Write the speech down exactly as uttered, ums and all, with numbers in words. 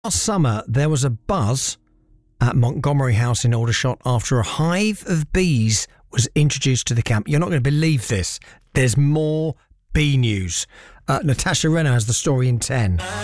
Last summer, there was a buzz at Montgomery House in Aldershot after a hive of bees was introduced to the camp. You're not going to believe this. There's more bee news. Uh, Natasha Renner has the story in ten.